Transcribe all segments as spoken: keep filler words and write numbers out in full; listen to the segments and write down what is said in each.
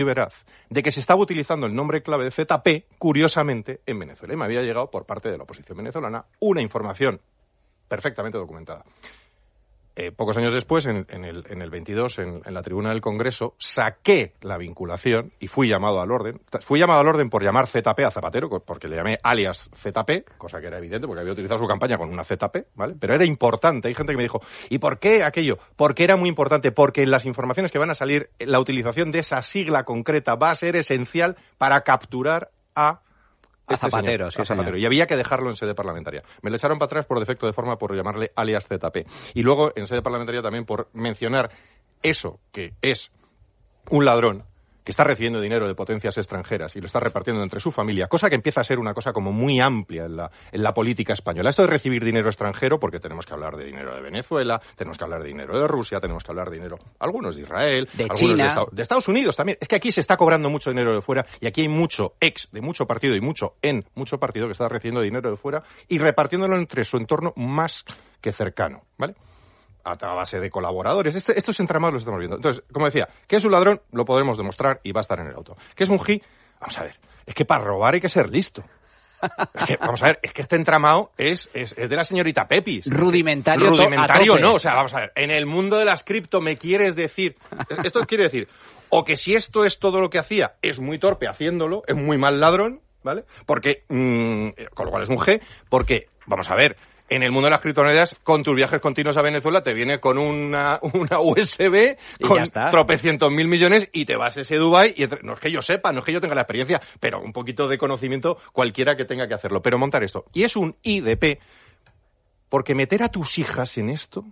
veraz de que se estaba utilizando el nombre clave de Z P, curiosamente, en Venezuela. Y me había llegado por parte de la oposición venezolana una información perfectamente documentada. Eh, pocos años después, en, en, el, en el veintidós, en, en la tribuna del Congreso, saqué la vinculación y fui llamado al orden. Fui llamado al orden por llamar Z P a Zapatero, porque le llamé alias Z P, cosa que era evidente porque había utilizado su campaña con una Z P, ¿vale? Pero era importante. Hay gente que me dijo, ¿y por qué aquello? Porque era muy importante, porque en las informaciones que van a salir, la utilización de esa sigla concreta va a ser esencial para capturar a... A este Zapatero, señor, sí, a Zapatero. Y había que dejarlo en sede parlamentaria. Me lo echaron para atrás por defecto de forma por llamarle alias Z P. Y luego en sede parlamentaria también por mencionar eso que es un ladrón que está recibiendo dinero de potencias extranjeras y lo está repartiendo entre su familia, cosa que empieza a ser una cosa como muy amplia en la, en la política española. Esto de recibir dinero extranjero, porque tenemos que hablar de dinero de Venezuela, tenemos que hablar de dinero de Rusia, tenemos que hablar de dinero, algunos de Israel, de algunos China, de, Estados, de Estados Unidos también. Es que aquí se está cobrando mucho dinero de fuera y aquí hay mucho ex de mucho partido y mucho en mucho partido que está recibiendo dinero de fuera y repartiéndolo entre su entorno más que cercano, ¿vale? A base de colaboradores. Este, estos entramados los estamos viendo. Entonces, como decía, ¿qué es un ladrón? Lo podremos demostrar y va a estar en el auto. ¿Qué es un G I? Vamos a ver, es que para robar hay que ser listo. Es que, vamos a ver, es que este entramado es, es, es de la señorita Pepis. Rudimentario. Rudimentario no, o sea, vamos a ver, en el mundo de las cripto me quieres decir, esto quiere decir, o que si esto es todo lo que hacía, es muy torpe haciéndolo, es muy mal ladrón, ¿vale? Porque, mmm, con lo cual es un G, porque, vamos a ver, en el mundo de las criptomonedas, con tus viajes continuos a Venezuela, te viene con una, una U S B y con tropecientos mil millones y te vas a ese Dubái y entre... no es que yo sepa, no es que yo tenga la experiencia, pero un poquito de conocimiento cualquiera que tenga que hacerlo. Pero montar esto. Y es un I D P, porque meter a tus hijas en esto,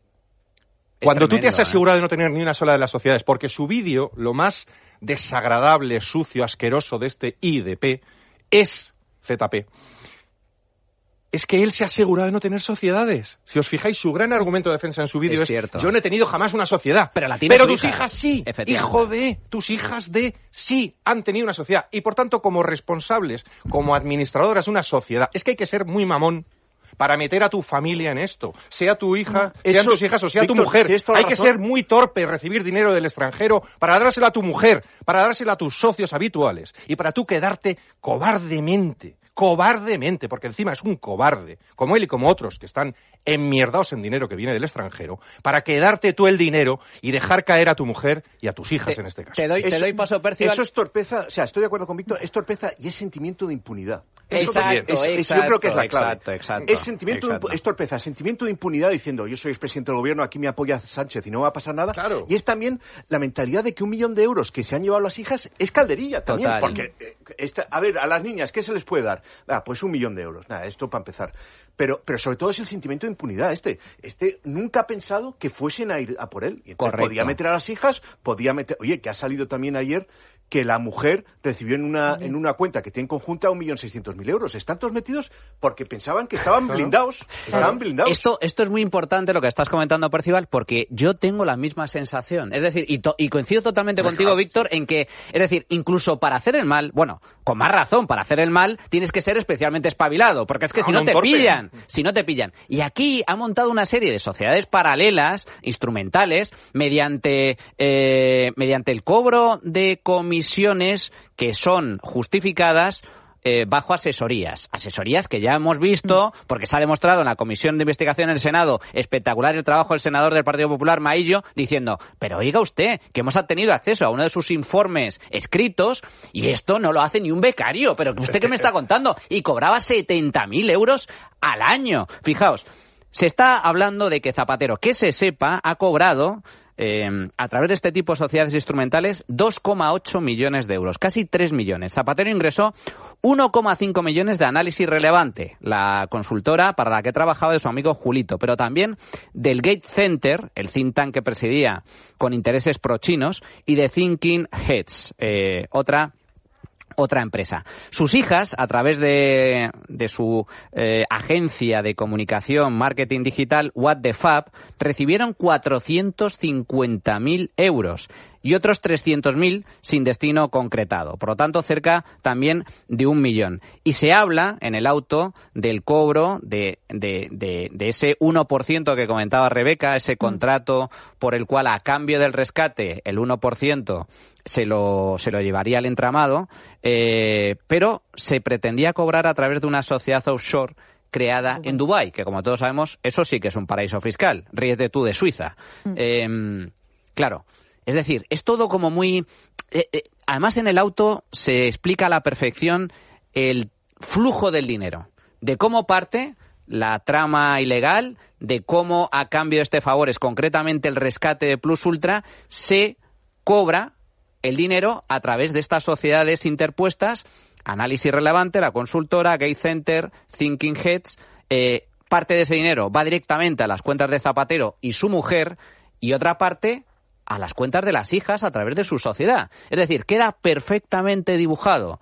es cuando tremendo, tú te has asegurado ¿eh? de no tener ni una sola de las sociedades, porque su vídeo, lo más desagradable, sucio, asqueroso de este I D P es Z P. Es que él se ha asegurado de no tener sociedades. Si os fijáis, su gran argumento de defensa en su vídeo es, es yo no he tenido jamás una sociedad. Pero, la tiene pero tu tus hija. hijas sí. Hijo de, tus hijas de sí han tenido una sociedad. Y por tanto, como responsables, como administradoras de una sociedad, es que hay que ser muy mamón para meter a tu familia en esto. Sea tu hija, no, sean tus hijas o sea Víctor, tu mujer. Hay que ser muy torpe, recibir dinero del extranjero para dárselo a tu mujer, para dárselo a tus socios habituales y para tú quedarte cobardemente. Cobardemente, porque encima es un cobarde, como él y como otros que están enmierdados en dinero que viene del extranjero, para quedarte tú el dinero y dejar caer a tu mujer y a tus hijas te, en este caso. Te doy, eso, te doy paso, Percival. Eso es torpeza, o sea, estoy de acuerdo con Víctor, es torpeza y es sentimiento de impunidad. Eso exacto, es, es, exacto, yo creo que es la clave. Exacto, exacto, es, sentimiento exacto. De, es torpeza, sentimiento de impunidad diciendo yo soy expresidente del gobierno, aquí me apoya Sánchez y no va a pasar nada. Claro. Y es también la mentalidad de que un millón de euros que se han llevado las hijas es calderilla también. Total. Porque, eh, esta, a ver, a las niñas, ¿qué se les puede dar? Ah, pues un millón de euros. Nada, esto para empezar. Pero, pero sobre todo es el sentimiento de impunidad este. Este nunca ha pensado que fuesen a ir a por él. Y entonces podía meter a las hijas, podía meter... Oye, que ha salido también ayer que la mujer recibió en una, en una cuenta que tiene conjunta un millón seiscientos mil euros. Están todos metidos porque pensaban que estaban blindados. Estaban blindados. Esto, esto es muy importante lo que estás comentando, Percival, porque yo tengo la misma sensación. Es decir, y, to, y coincido totalmente Deja, contigo, Víctor, en que, es decir, incluso para hacer el mal, bueno, con más razón, para hacer el mal tienes que ser especialmente espabilado, porque es que no, si no, no te torpe. pillan, si no te pillan. Y aquí ha montado una serie de sociedades paralelas, instrumentales, mediante, eh, mediante el cobro de comisiones que son justificadas eh, bajo asesorías. Asesorías que ya hemos visto, porque se ha demostrado en la Comisión de Investigación del Senado, espectacular el trabajo del senador del Partido Popular, Maillo, diciendo, pero oiga usted, que hemos tenido acceso a uno de sus informes escritos y esto no lo hace ni un becario. ¿Pero usted qué me está contando? Y cobraba setenta mil euros al año. Fijaos, se está hablando de que Zapatero, que se sepa, ha cobrado... Eh, a través de este tipo de sociedades instrumentales dos coma ocho millones de euros, casi tres millones. Zapatero ingresó uno coma cinco millones de Análisis Relevante, la consultora para la que trabajaba de su amigo Julito, pero también del Gate Center, el think tank que presidía con intereses pro-chinos, y de Thinking Heads, eh, otra otra empresa. Sus hijas, a través de, de su eh, agencia de comunicación, marketing digital, What the Fab, recibieron cuatrocientos cincuenta mil euros. y otros trescientos mil sin destino concretado. Por lo tanto, cerca también de un millón. Y se habla en el auto del cobro de, de, de, de ese uno por ciento que comentaba Rebeca, ese contrato por el cual a cambio del rescate el uno por ciento se lo, se lo llevaría al entramado, eh, pero se pretendía cobrar a través de una sociedad offshore creada en Dubái, que como todos sabemos, eso sí que es un paraíso fiscal. Ríete tú de Suiza. Mm. Eh, claro, es decir, es todo como muy... Eh, eh, además, en el auto se explica a la perfección el flujo del dinero, de cómo parte la trama ilegal, de cómo a cambio de este favor, es concretamente el rescate de Plus Ultra, se cobra el dinero a través de estas sociedades interpuestas. Análisis Relevante, la consultora, Gate Center, Thinking Heads. Eh, parte de ese dinero va directamente a las cuentas de Zapatero y su mujer, y otra parte a las cuentas de las hijas a través de su sociedad. Es decir, queda perfectamente dibujado.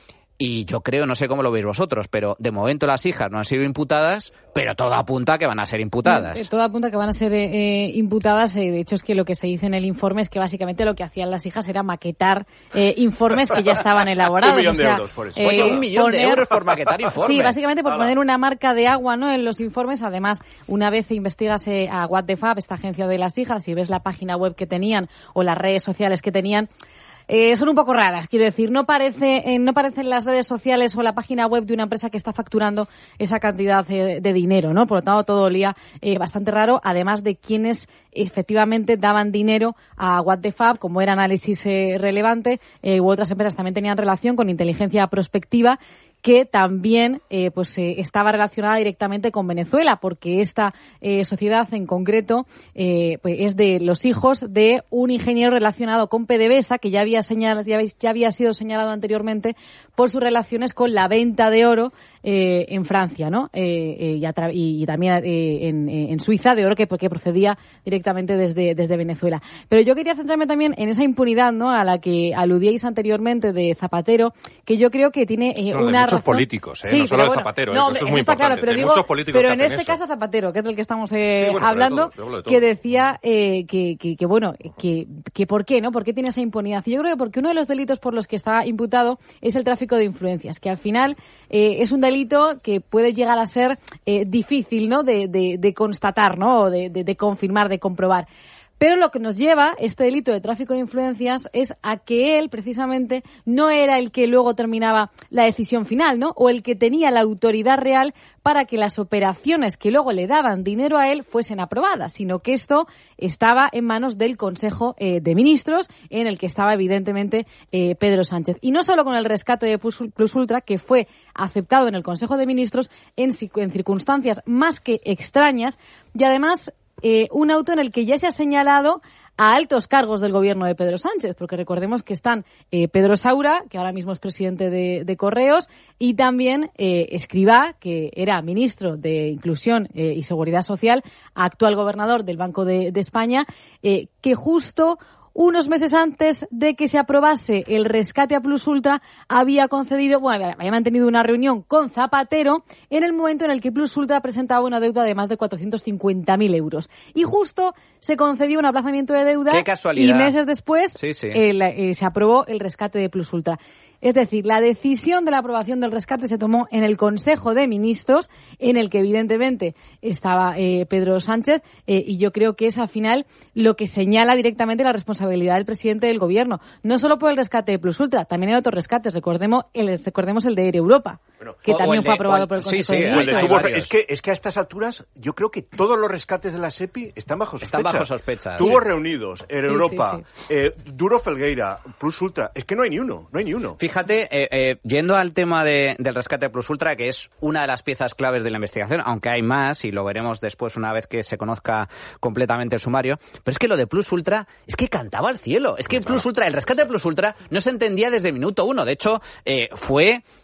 Y yo creo, no sé cómo lo veis vosotros, pero de momento las hijas no han sido imputadas, pero todo apunta a que van a ser imputadas. Eh, todo apunta a que van a ser eh, imputadas. Eh, de hecho, es que lo que se dice en el informe es que básicamente lo que hacían las hijas era maquetar eh, informes que ya estaban elaborados. Un millón o sea, de euros por eso. Eh, Oye, un millón poner... de euros por maquetar informes. Sí, básicamente por Hala. poner una marca de agua, ¿no?, en los informes. Además, una vez investigas eh, a What the Fab, esta agencia de las hijas, y ves la página web que tenían o las redes sociales que tenían, Eh, son un poco raras, quiero decir, no parece, eh, no parecen las redes sociales o la página web de una empresa que está facturando esa cantidad eh, de dinero, ¿no? Por lo tanto, todo olía eh, bastante raro, además de quienes efectivamente daban dinero a What the Fab, como era Análisis eh, Relevante, eh, u otras empresas también tenían relación con inteligencia prospectiva, que también eh, pues eh, estaba relacionada directamente con Venezuela, porque esta eh, sociedad en concreto eh, pues es de los hijos de un ingeniero relacionado con PDVSA, que ya había señalado, ya, ya había sido señalado anteriormente por sus relaciones con la venta de oro eh, en Francia, ¿no? Eh, eh, y, tra- y, y también eh, en, en Suiza, de oro que, que procedía directamente desde, desde Venezuela. Pero yo quería centrarme también en esa impunidad, ¿no?, a la que aludíais anteriormente de Zapatero, que yo creo que tiene eh, no, una muchos políticos, ¿eh? Sí, no solo de bueno, Zapatero, no, ¿eh? Esto es eso muy está importante. claro, pero Hay digo, muchos políticos pero que en hacen este eso. caso Zapatero, que es del que estamos eh, Sí, bueno, hablando, de todo, de todo, de todo. que decía eh, que, que, que, bueno, que, que por qué, ¿no? ¿Por qué tiene esa impunidad? Y yo creo que porque uno de los delitos por los que está imputado es el tráfico de influencias, que al final eh, es un delito que puede llegar a ser eh, difícil, ¿no?, de, de, de constatar, ¿no?, o de, de, de confirmar, de comprobar. Pero lo que nos lleva este delito de tráfico de influencias es a que él, precisamente, no era el que luego terminaba la decisión final, ¿no?, o el que tenía la autoridad real para que las operaciones que luego le daban dinero a él fuesen aprobadas, sino que esto estaba en manos del Consejo eh, de Ministros, en el que estaba, evidentemente, eh, Pedro Sánchez. Y no solo con el rescate de Plus, Plus Ultra, que fue aceptado en el Consejo de Ministros en, en circunstancias más que extrañas, y además Eh, un auto en el que ya se ha señalado a altos cargos del gobierno de Pedro Sánchez, porque recordemos que están eh, Pedro Saura, que ahora mismo es presidente de, de Correos, y también eh, Escrivá, que era ministro de Inclusión eh, y Seguridad Social, actual gobernador del Banco de, de España, eh, que justo unos meses antes de que se aprobase el rescate a Plus Ultra, había concedido, bueno, había mantenido una reunión con Zapatero en el momento en el que Plus Ultra presentaba una deuda de más de cuatrocientos cincuenta mil euros. Y justo se concedió un aplazamiento de deuda. ¡Qué casualidad! Y meses después sí, sí. Eh, la, eh, se aprobó el rescate de Plus Ultra. Es decir, la decisión de la aprobación del rescate se tomó en el Consejo de Ministros, en el que evidentemente estaba eh, Pedro Sánchez, eh, y yo creo que es al final lo que señala directamente la responsabilidad del presidente del Gobierno. No solo por el rescate de Plus Ultra, también hay otros rescates. Recordemos el, recordemos el de Air Europa, bueno, que también fue de, aprobado o, por el Consejo sí, sí, de Ministros. Tuvo, es, que, es que a estas alturas yo creo que todos los rescates de la SEPI están bajo sospecha. Están bajo sospecha. Tuvo sí. reunidos, Air Europa, sí, sí, sí. Eh, Duro Felgueira, Plus Ultra. Es que no hay ni uno, no hay ni uno. Fíjate, eh, eh, yendo al tema de, del rescate de Plus Ultra, que es una de las piezas claves de la investigación, aunque hay más y lo veremos después una vez que se conozca completamente el sumario, pero es que lo de Plus Ultra es que cantaba al cielo. Es que Plus Ultra, el rescate de Plus Ultra no se entendía desde minuto uno. De hecho, eh, fue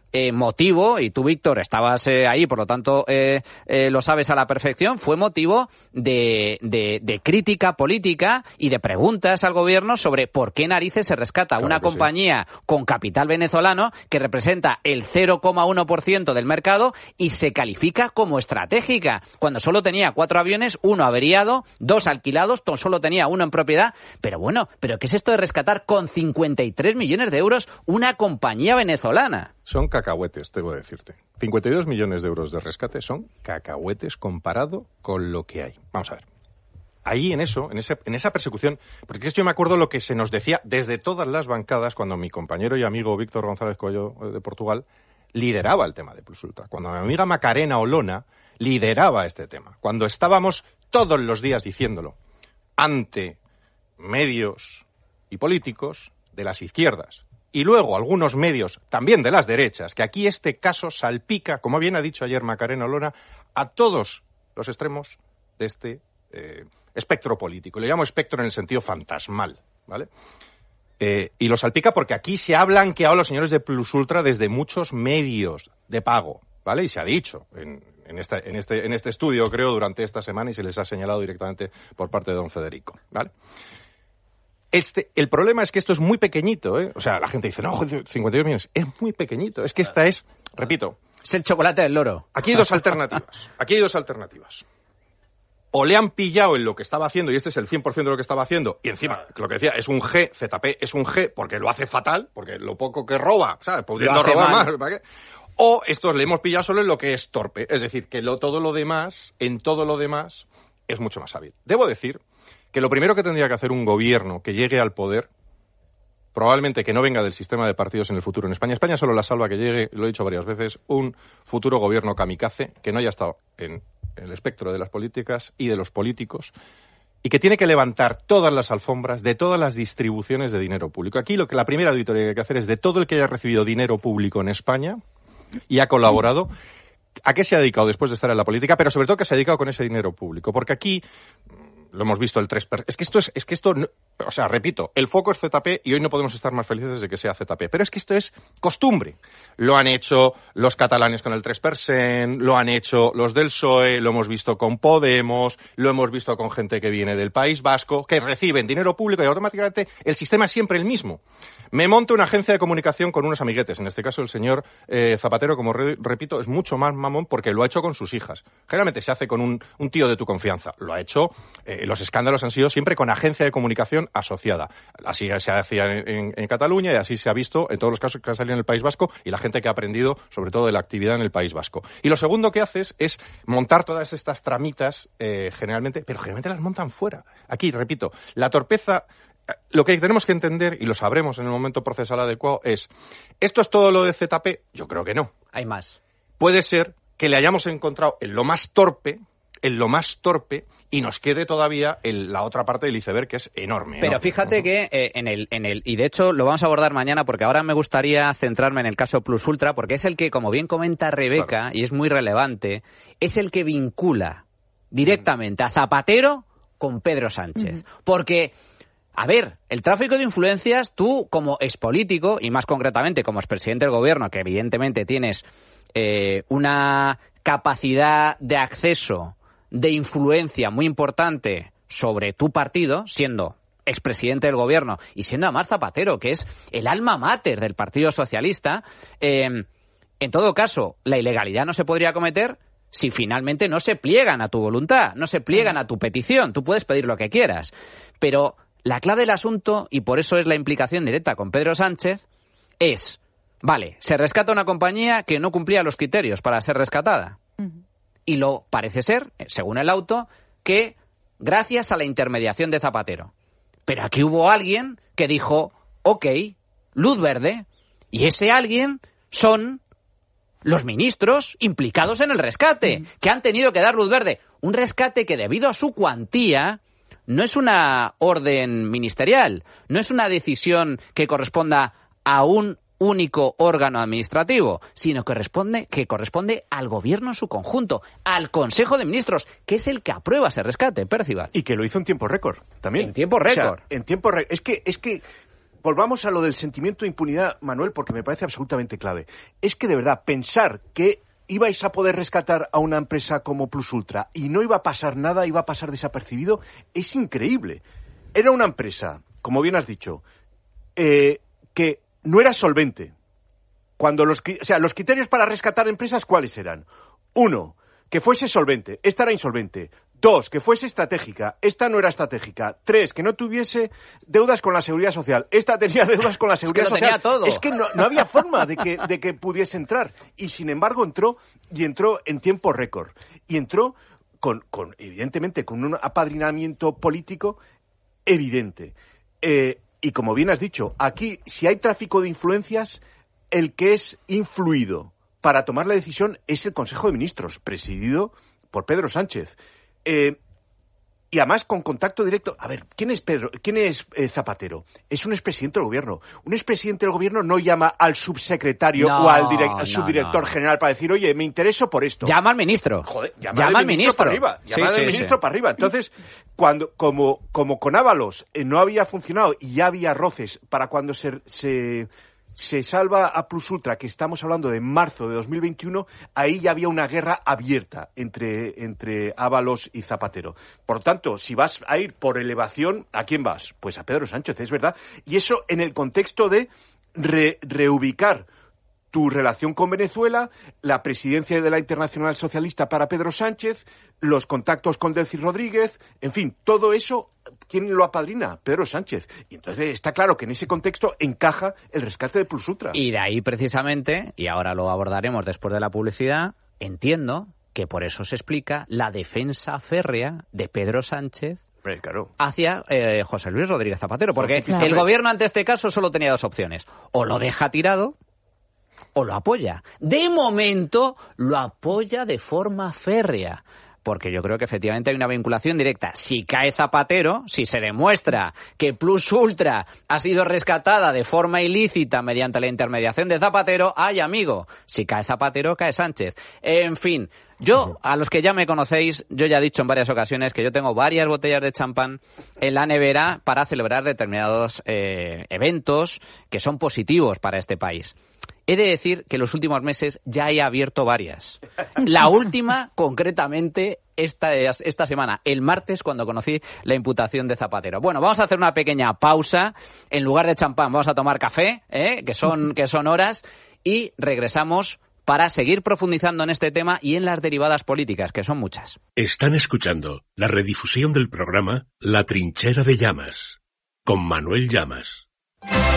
eh, motivo, y tú, Víctor, estabas eh, ahí, por lo tanto eh, eh, lo sabes a la perfección, fue motivo de, de, de crítica política y de preguntas al gobierno sobre por qué narices se rescata claro una compañía sí. con capital venezolano que representa el cero coma uno por ciento del mercado y se califica como estratégica, cuando solo tenía cuatro aviones, uno averiado, dos alquilados, solo tenía uno en propiedad. Pero bueno, ¿pero qué es esto de rescatar con cincuenta y tres millones de euros una compañía venezolana? Son cacahuetes, debo decirte. cincuenta y dos millones de euros de rescate son cacahuetes comparado con lo que hay. Vamos a ver. Ahí en eso, en, ese, en esa persecución, porque es que yo me acuerdo lo que se nos decía desde todas las bancadas cuando mi compañero y amigo Víctor González Coello de Portugal lideraba el tema de Plus Ultra. Cuando mi amiga Macarena Olona lideraba este tema. Cuando estábamos todos los días diciéndolo ante medios y políticos de las izquierdas. Y luego algunos medios, también de las derechas, que aquí este caso salpica, como bien ha dicho ayer Macarena Olona, a todos los extremos de este eh, espectro político. Le llamo espectro en el sentido fantasmal, ¿vale? Eh, y lo salpica porque aquí se ha blanqueado a los señores de Plus Ultra desde muchos medios de pago, ¿vale? Y se ha dicho en, en, esta, en, este, en este estudio, creo, durante esta semana, y se les ha señalado directamente por parte de don Federico, ¿vale? Este, el problema es que esto es muy pequeñito, ¿eh? O sea, la gente dice, no, cincuenta y dos millones, es muy pequeñito. Es que esta es, repito... Es el chocolate del loro. Aquí hay dos alternativas. Aquí hay dos alternativas. O le han pillado en lo que estaba haciendo, y este es el cien por ciento de lo que estaba haciendo, y encima, lo que decía, es un G, Z P es un G, porque lo hace fatal, porque lo poco que roba, ¿sabes? Pudiendo robar mal. más, ¿para qué? O estos le hemos pillado solo en lo que es torpe. Es decir, que lo, todo lo demás, en todo lo demás, es mucho más hábil. Debo decir que lo primero que tendría que hacer un gobierno que llegue al poder, probablemente que no venga del sistema de partidos en el futuro en España. España solo la salva que llegue, lo he dicho varias veces, un futuro gobierno kamikaze que no haya estado en el espectro de las políticas y de los políticos y que tiene que levantar todas las alfombras de todas las distribuciones de dinero público. Aquí lo que la primera auditoría que hay que hacer es de todo el que haya recibido dinero público en España y ha colaborado, a qué se ha dedicado después de estar en la política, pero sobre todo que se ha dedicado con ese dinero público. Porque aquí... lo hemos visto el tres por ciento. Es que esto es, es que esto, no, o sea, repito, el foco es Z P y hoy no podemos estar más felices de que sea Z P. Pero es que esto es costumbre. Lo han hecho los catalanes con el tres por ciento, lo han hecho los del P S O E, lo hemos visto con Podemos, lo hemos visto con gente que viene del País Vasco, que reciben dinero público y automáticamente el sistema es siempre el mismo. Me monto una agencia de comunicación con unos amiguetes. En este caso, el señor eh, Zapatero, como re, repito, es mucho más mamón porque lo ha hecho con sus hijas. Generalmente se hace con un, un tío de tu confianza. Lo ha hecho... Eh, los escándalos han sido siempre con agencia de comunicación asociada. Así se hacía en, en, en Cataluña y así se ha visto en todos los casos que han salido en el País Vasco y la gente que ha aprendido sobre todo de la actividad en el País Vasco. Y lo segundo que haces es montar todas estas tramitas eh, generalmente, pero generalmente las montan fuera. Aquí, repito, la torpeza... Lo que tenemos que entender, y lo sabremos en el momento procesal adecuado, es ¿esto es todo lo de Z P? Yo creo que no. Hay más. Puede ser que le hayamos encontrado en lo más torpe... en lo más torpe y nos quede todavía el, la otra parte del iceberg que es enorme. Pero ¿no? fíjate que eh, en el en el y de hecho lo vamos a abordar mañana porque ahora me gustaría centrarme en el caso Plus Ultra porque es el que, como bien comenta Rebeca, claro, y es muy relevante, es el que vincula directamente a Zapatero con Pedro Sánchez. Uh-huh. Porque a ver, el tráfico de influencias, tú como expolítico y más concretamente como expresidente del gobierno, que evidentemente tienes eh, una capacidad de acceso, de influencia muy importante sobre tu partido, siendo expresidente del gobierno y siendo además Zapatero, que es el alma mater del Partido Socialista, eh, en todo caso, la ilegalidad no se podría cometer si finalmente no se pliegan a tu voluntad, no se pliegan a tu petición. Tú puedes pedir lo que quieras, pero la clave del asunto, y por eso es la implicación directa con Pedro Sánchez, es, vale, se rescata una compañía que no cumplía los criterios para ser rescatada. Uh-huh. Y lo parece ser, según el auto, que gracias a la intermediación de Zapatero. Pero aquí hubo alguien que dijo, ok, luz verde, y ese alguien son los ministros implicados en el rescate, que han tenido que dar luz verde. Un rescate que, debido a su cuantía, no es una orden ministerial, no es una decisión que corresponda a un único órgano administrativo, sino que responde, que corresponde al gobierno en su conjunto, al Consejo de Ministros, que es el que aprueba ese rescate, Percival. Y que lo hizo en tiempo récord, también. En tiempo récord. O sea, en tiempo récord. Es que, es que volvamos a lo del sentimiento de impunidad, Manuel, porque me parece absolutamente clave. Es que, de verdad, pensar que ibais a poder rescatar a una empresa como Plus Ultra y no iba a pasar nada, iba a pasar desapercibido, es increíble. Era una empresa, como bien has dicho, eh, que no era solvente. Cuando los, o sea, los criterios para rescatar empresas, ¿cuáles eran? Uno, que fuese solvente. Esta era insolvente. Dos, que fuese estratégica. Esta no era estratégica. Tres, que no tuviese deudas con la Seguridad Social. Esta tenía deudas con la Seguridad es que Social. Lo tenía todo. Es que no, no había forma de que, de que pudiese entrar. Y sin embargo entró, y entró en tiempo récord. Y entró con, con evidentemente, con un apadrinamiento político evidente. Eh, y como bien has dicho, aquí, si hay tráfico de influencias, el que es influido para tomar la decisión es el Consejo de Ministros, presidido por Pedro Sánchez. Eh, y además con contacto directo. A ver, ¿quién es Pedro? ¿Quién es eh, Zapatero? Es un expresidente del gobierno. Un expresidente del gobierno no llama al subsecretario no, o al, direct, al no, subdirector no. general para decir, oye, me intereso por esto. Llama al ministro. Joder, llama, llama al ministro, ministro para arriba. Llama sí, al sí, ministro sí. para arriba. Entonces, cuando, como, como con Ábalos eh, no había funcionado y ya había roces para cuando se... se se salva a Plus Ultra, que estamos hablando de marzo de dos mil veintiuno, ahí ya había una guerra abierta entre, entre Ábalos y Zapatero. Por tanto, si vas a ir por elevación, ¿a quién vas? Pues a Pedro Sánchez, es verdad. Y eso en el contexto de re, reubicar tu relación con Venezuela, la presidencia de la Internacional Socialista para Pedro Sánchez, los contactos con Delcy Rodríguez, en fin, todo eso, ¿quién lo apadrina? Pedro Sánchez. Y entonces está claro que en ese contexto encaja el rescate de Plus Ultra. Y de ahí precisamente, y ahora lo abordaremos después de la publicidad, entiendo que por eso se explica la defensa férrea de Pedro Sánchez Claro. hacia eh, José Luis Rodríguez Zapatero, porque claro. el gobierno ante este caso solo tenía dos opciones: o lo deja tirado o lo apoya. De momento lo apoya de forma férrea, porque yo creo que efectivamente hay una vinculación directa. Si cae Zapatero, si se demuestra que Plus Ultra ha sido rescatada de forma ilícita mediante la intermediación de Zapatero, ¡ay, amigo! Si cae Zapatero, cae Sánchez. En fin, yo, a los que ya me conocéis, yo ya he dicho en varias ocasiones que yo tengo varias botellas de champán en la nevera para celebrar determinados eh, eventos que son positivos para este país. He de decir que en los últimos meses ya he abierto varias. La última, concretamente, esta, esta semana, el martes, cuando conocí la imputación de Zapatero. Bueno, vamos a hacer una pequeña pausa. En lugar de champán, vamos a tomar café, ¿eh? que son, que son horas, y regresamos para seguir profundizando en este tema y en las derivadas políticas, que son muchas. Están escuchando la redifusión del programa La Trinchera de Llamas, con Manuel Llamas.